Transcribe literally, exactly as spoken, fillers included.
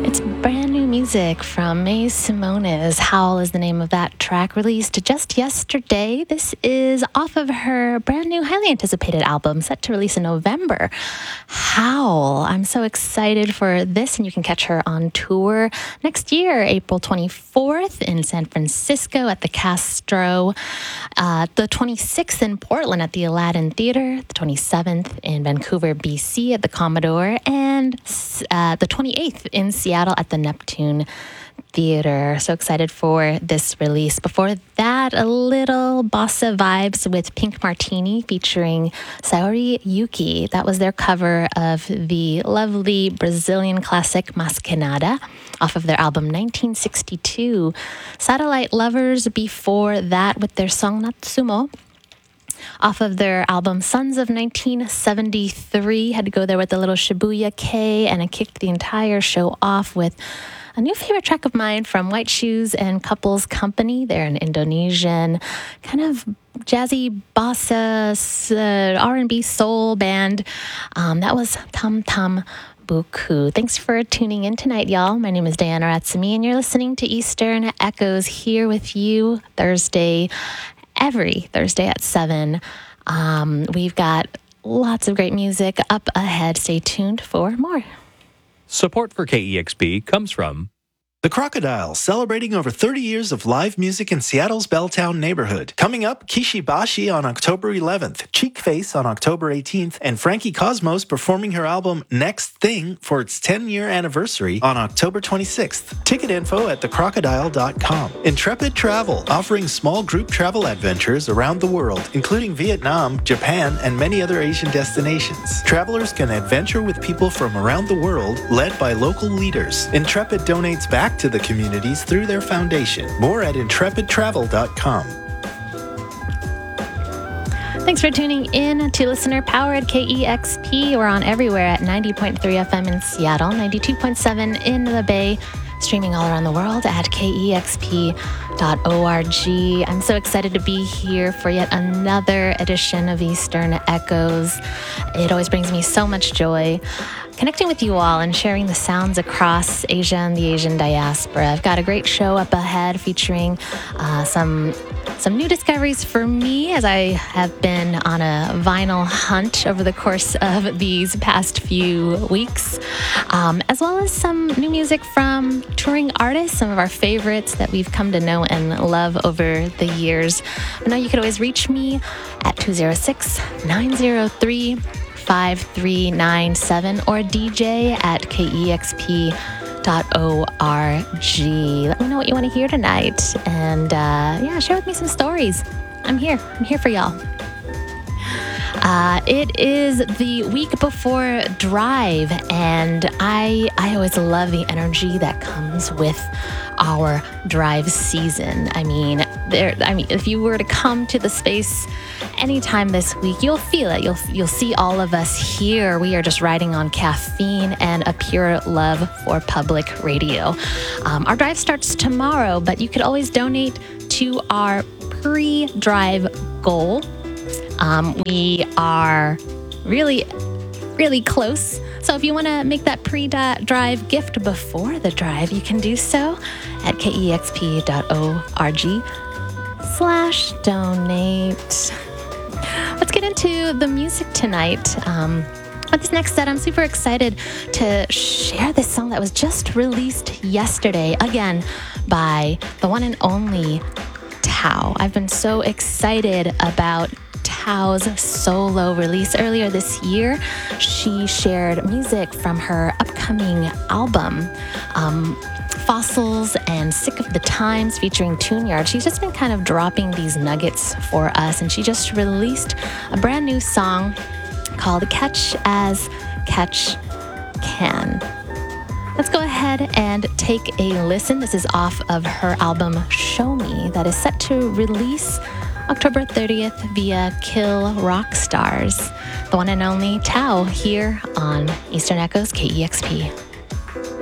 It's brand new music from May Simonis. Howl is the name of that track, released just yesterday. This is off of her brand new, highly anticipated album, set to release in November. Howl. I'm so excited for this, and you can catch her on tour next year, April twenty-fourth in San Francisco at the Castro, uh, the twenty-sixth in Portland at the Aladdin Theater, the twenty-seventh in Vancouver, B C at the Commodore, and uh, the twenty-eighth in Seattle at the Neptune Theater. So excited for this release. Before that, a little bossa vibes with Pink Martini featuring Saori Yuki. That was their cover of the lovely Brazilian classic Mas Que Nada off of their album nineteen sixty-two. Satellite Lovers before that with their song Natsumo off of their album Sons of nineteen seventy-three. Had to go there with a little Shibuya K, and I kicked the entire show off with a new favorite track of mine from White Shoes and Couples Company. They're an Indonesian kind of jazzy bossa uh, R and B soul band. Um, that was Tam Tam Buku. Thanks for tuning in tonight, y'all. My name is Diana Ratsumi, and you're listening to Eastern Echoes here with you Thursday, every Thursday at seven. Um, we've got lots of great music up ahead. Stay tuned for more. Support for K E X P comes from The Crocodile, celebrating over thirty years of live music in Seattle's Belltown neighborhood. Coming up, Kishibashi on October eleventh, Cheek Face on October eighteenth, and Frankie Cosmos performing her album Next Thing for its ten-year anniversary on October twenty-sixth. Ticket info at the crocodile dot com. Intrepid Travel, offering small group travel adventures around the world, including Vietnam, Japan, and many other Asian destinations. Travelers can adventure with people from around the world, led by local leaders. Intrepid donates back to the communities through their foundation. More at intrepid travel dot com. Thanks for tuning in to Listener Powered K E X P. We're on everywhere at ninety point three F M in Seattle, ninety-two point seven in the Bay, streaming all around the world at K E X P dot org. I'm so excited to be here for yet another edition of Eastern Echoes. It always brings me so much joy connecting with you all and sharing the sounds across Asia and the Asian diaspora. I've got a great show up ahead featuring uh, some some new discoveries for me, as I have been on a vinyl hunt over the course of these past few weeks, um, as well as some new music from touring artists, some of our favorites that we've come to know and love over the years. But now you can always reach me at two oh six, nine oh three, five three nine seven or D J at K E X P dot org. Let me know what you want to hear tonight, and uh, yeah, share with me some stories. I'm here. I'm here for y'all. Uh, it is the week before Drive, and I I always love the energy that comes with our Drive season. I mean, there. I mean, if you were to come to the space anytime this week, you'll feel it. You'll you'll see all of us here. We are just riding on caffeine and a pure love for public radio. Um, our drive starts tomorrow, but you could always donate to our pre-drive goal. Um, we are really, really close. So if you want to make that pre-drive gift before the drive, you can do so at K E X P dot org slash donate. Let's get into the music tonight. Um, with this next set, I'm super excited to share this song that was just released yesterday, again, by the one and only Tao. I've been so excited about Tao's solo release. Earlier this year, she shared music from her upcoming album, um, Fossils and Sick of the Times, featuring Tune-Yards. She's just been kind of dropping these nuggets for us, and she just released a brand new song called Catch As Catch Can. Let's go ahead and take a listen. This is off of her album Show Me, that is set to release October thirtieth via Kill Rock Stars. The one and only Tao here on Eastern Echoes K E X P.